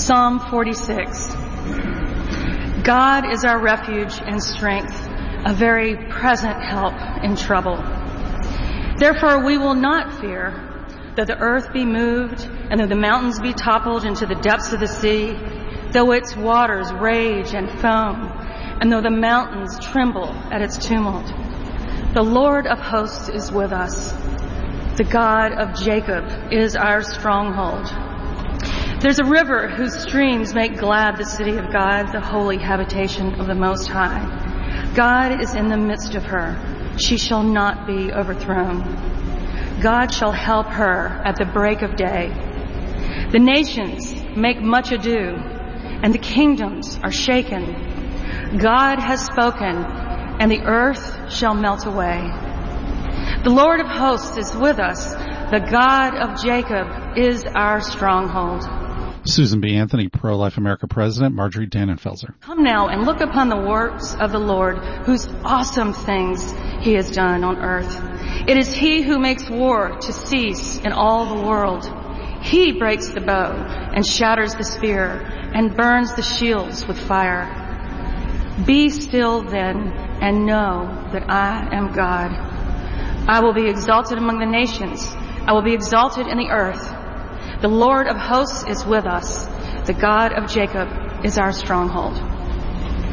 Psalm 46. God is our refuge and strength, a very present help in trouble. Therefore we will not fear, though the earth be moved, and though the mountains be toppled into the depths of the sea, though its waters rage and foam, and though the mountains tremble at its tumult. The Lord of hosts is with us. The God of Jacob is our stronghold. There's a river whose streams make glad the city of God, the holy habitation of the Most High. God is in the midst of her. She shall not be overthrown. God shall help her at the break of day. The nations make much ado, and the kingdoms are shaken. God has spoken, and the earth shall melt away. The Lord of hosts is with us. The God of Jacob is our stronghold. Susan B. Anthony, Pro-Life America President, Marjorie Dannenfelser. Come now and look upon the works of the Lord, whose awesome things he has done on earth. It is he who makes war to cease in all the world. He breaks the bow and shatters the spear and burns the shields with fire. Be still then and know that I am God. I will be exalted among the nations. I will be exalted in the earth. The Lord of hosts is with us. The God of Jacob is our stronghold.